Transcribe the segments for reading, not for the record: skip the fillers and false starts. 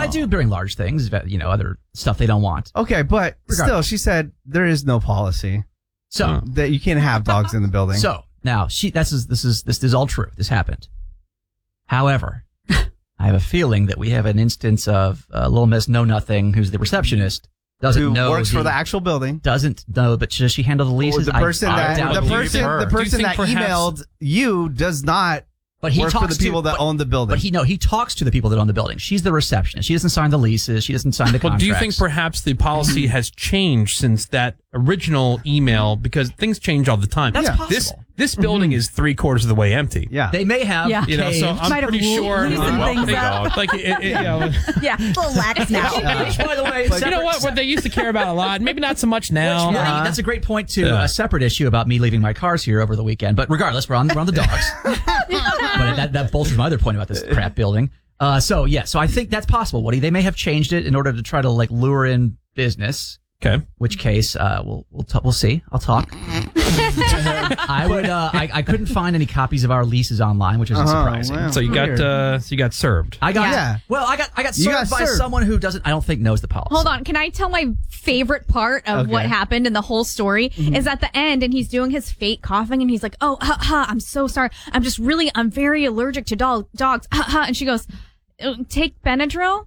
do bring large things, other stuff they don't want. Okay, but still, she said there is no policy so that you can't have dogs in the building. So now this is all true. This happened. However, I have a feeling that we have an instance of Little Miss Know Nothing, who's the receptionist. Doesn't know works for the actual building. Doesn't know, but does she handle the leases? The person that emailed you does not work for the people that own the building. But he talks to the people that own the building. She's the receptionist. She doesn't sign the leases. She doesn't sign the contracts. Well, do you think perhaps the policy has changed since that original email? Because things change all the time. That's possible. This building is 3/4 of the way empty. Yeah, they may have. Yeah. So I'm pretty sure. Things up. Like yeah, a little lax now. By the way, you know what they used to care about a lot. Maybe not so much now. That's a great point to a separate issue about me leaving my cars here over the weekend. But regardless, we're on the dogs. But that bolsters my other point about this crap building. So I think that's possible, Woody. They may have changed it in order to try to lure in business. Okay. Which case, we'll see. I'll talk. I couldn't find any copies of our leases online, which isn't surprising. Wow, so you got served. I got served by someone who I don't think knows the policy. Hold on. Can I tell my favorite part of what happened in the whole story is at the end, and he's doing his fake coughing, and he's like, "Oh, I'm so sorry. I'm very allergic to dogs. And she goes, "Take Benadryl."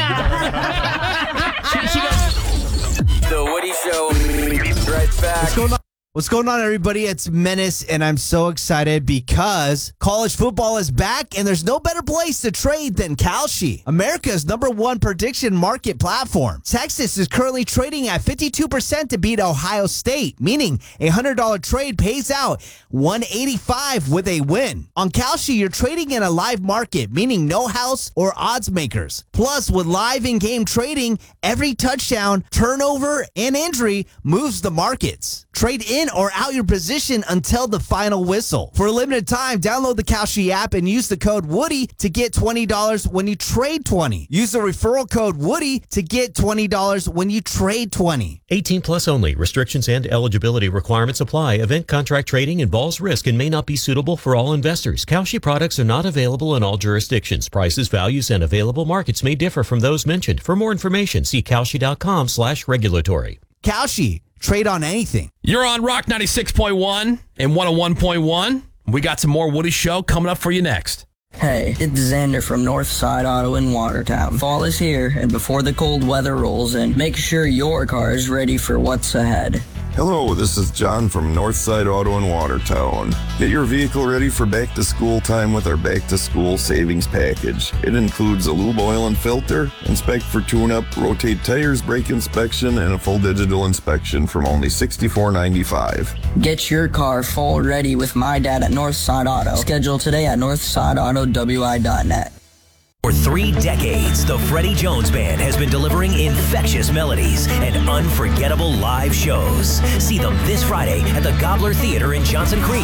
She goes. The Woody Show. Right back. What's going on, everybody? It's Menace, and I'm so excited because college football is back, and there's no better place to trade than Kalshi, America's #1 prediction market platform. Texas is currently trading at 52% to beat Ohio State, meaning a $100 trade pays out $185 with a win. On Kalshi, you're trading in a live market, meaning no house or odds makers. Plus, with live in-game trading, every touchdown, turnover, and injury moves the markets. Trade in or out your position until the final whistle. For a limited time, download the Kalshi app and use the code Woody to get $20 when you trade 20. Use the referral code Woody to get $20 when you trade 20. 18 plus only. Restrictions and eligibility requirements apply. Event contract trading involves risk and may not be suitable for all investors. Kalshi products are not available in all jurisdictions. Prices, values, and available markets may differ from those mentioned. For more information, see Kalshi.com/regulatory. Kalshi. Trade on anything. You're on Rock 96.1 and 101.1. We got some more Woody Show coming up for you next. Hey, it's Xander from Northside Auto in Watertown. Fall is here, and before the cold weather rolls in, make sure your car is ready for what's ahead. Hello, this is John from Northside Auto in Watertown. Get your vehicle ready for back-to-school time with our back-to-school savings package. It includes a lube oil and filter, inspect for tune-up, rotate tires, brake inspection, and a full digital inspection from only $64.95. Get your car fall ready with my dad at Northside Auto. Schedule today at northsideautowi.net. For 3 decades, the Freddie Jones Band has been delivering infectious melodies and unforgettable live shows. See them this Friday at the Gobbler Theater in Johnson Creek.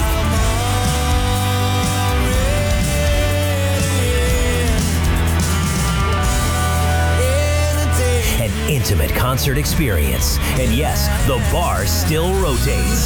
An intimate concert experience. And yes, the bar still rotates.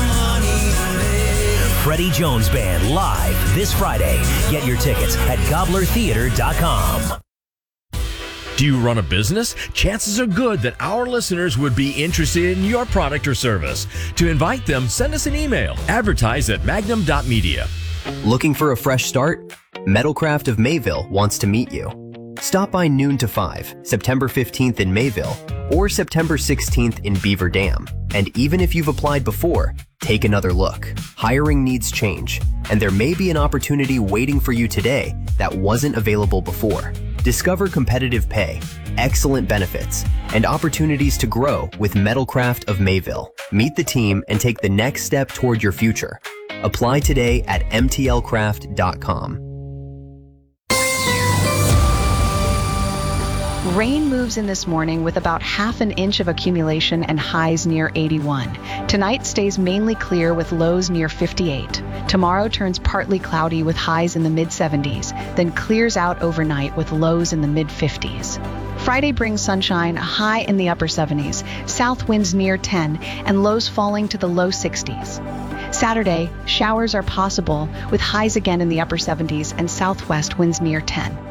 Freddie Jones Band live this Friday. Get your tickets at gobblertheater.com. Do you run a business? Chances are good that our listeners would be interested in your product or service. To invite them, send us an email. Advertise at magnum.media. Looking for a fresh start? Metalcraft of Mayville wants to meet you. Stop by noon to 5, September 15th in Mayville, or September 16th in Beaver Dam. And even if you've applied before, take another look. Hiring needs change, and there may be an opportunity waiting for you today that wasn't available before. Discover competitive pay, excellent benefits, and opportunities to grow with Metalcraft of Mayville. Meet the team and take the next step toward your future. Apply today at mtlcraft.com. Rain moves in this morning with about ½ an inch of accumulation and highs near 81. Tonight stays mainly clear with lows near 58. Tomorrow turns partly cloudy with highs in the mid-70s, then clears out overnight with lows in the mid-50s. Friday brings sunshine, a high in the upper 70s, south winds near 10, and lows falling to the low 60s. Saturday, showers are possible with highs again in the upper 70s and southwest winds near 10.